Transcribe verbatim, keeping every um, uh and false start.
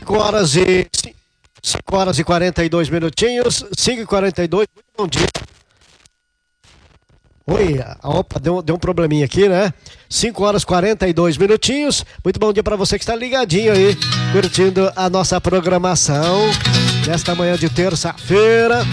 cinco horas e cinco horas e quarenta e dois minutinhos, cinco e quarenta e dois, muito bom dia. Oi, opa, deu, deu um probleminha aqui, né? cinco horas e quarenta e dois minutinhos, muito bom dia para você que está ligadinho aí, curtindo a nossa programação nesta manhã de terça-feira.